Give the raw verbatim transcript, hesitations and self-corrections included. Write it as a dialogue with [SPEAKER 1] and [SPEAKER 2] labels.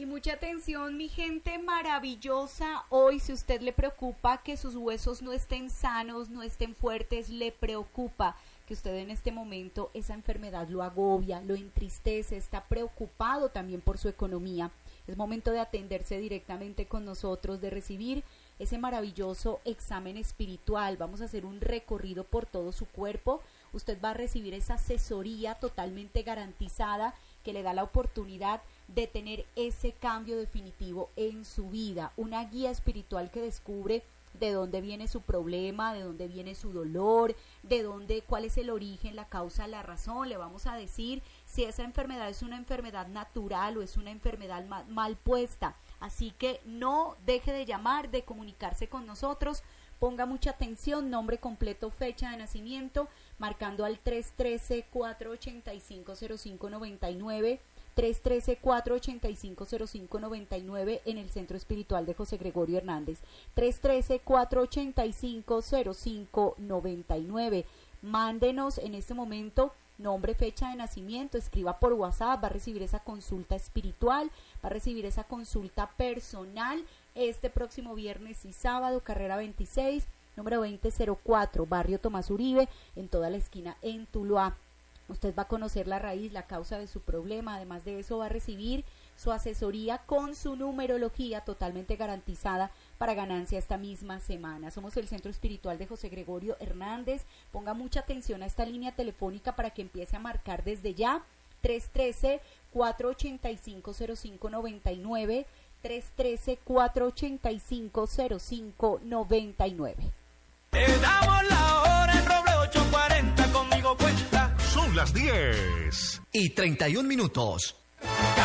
[SPEAKER 1] Y mucha atención, mi gente maravillosa. Hoy, si usted le preocupa que sus huesos no estén sanos, no estén fuertes, le preocupa que usted en este momento esa enfermedad lo agobia, lo entristece, está preocupado también por su economía, es momento de atenderse directamente con nosotros, de recibir ese maravilloso examen espiritual. Vamos a hacer un recorrido por todo su cuerpo. Usted va a recibir esa asesoría totalmente garantizada que le da la oportunidad de tener ese cambio definitivo en su vida. Una guía espiritual que descubre de dónde viene su problema, de dónde viene su dolor, de dónde, cuál es el origen, la causa, la razón. Le vamos a decir si esa enfermedad es una enfermedad natural o es una enfermedad mal, mal puesta. Así que no deje de llamar, de comunicarse con nosotros. Ponga mucha atención, nombre completo, fecha de nacimiento, marcando al tres uno tres, cuatro ocho cinco, cero cinco nueve nueve, tres uno tres, cuatro ocho cinco, cero cinco nueve nueve en el Centro Espiritual de José Gregorio Hernández. tres uno tres, cuatro ocho cinco, cero cinco nueve nueve. Mándenos en este momento nombre, fecha de nacimiento, escriba por WhatsApp, va a recibir esa consulta espiritual, va a recibir esa consulta personal este próximo viernes y sábado, carrera veintiséis, número veinte cero cuatro, barrio Tomás Uribe, en toda la esquina en Tuluá. Usted va a conocer la raíz, la causa de su problema. Además de eso va a recibir su asesoría con su numerología totalmente garantizada para ganancia esta misma semana. Somos el Centro Espiritual de José Gregorio Hernández. Ponga mucha atención a esta línea telefónica para que empiece a marcar desde ya. tres uno tres, cuatro ocho cinco, cero cinco nueve nueve, tres uno tres, cuatro ocho cinco, cero cinco nueve nueve.
[SPEAKER 2] Te damos la hora en Roble ocho cuarenta, conmigo cuenta.
[SPEAKER 3] Son las diez y treinta y un minutos.